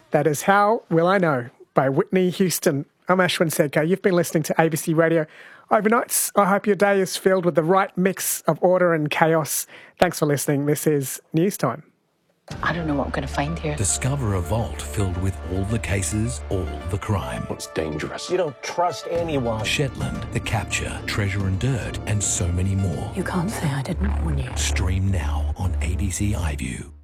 That is How Will I Know by Whitney Houston. I'm Ashwin Sedkar. You've been listening to ABC Radio Overnights. I hope your day is filled with the right mix of order and chaos. Thanks for listening. This is News Time. I don't know what I'm going to find here. Discover a vault filled with all the cases, all the crime. It's dangerous. You don't trust anyone. Shetland, The Capture, Treasure and Dirt, and so many more. You can't say I didn't warn you. Stream now on ABC iView.